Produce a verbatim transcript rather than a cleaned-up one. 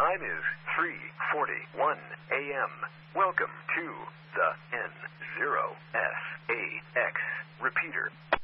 time is three forty-one a m Welcome to the N zero S A X repeater.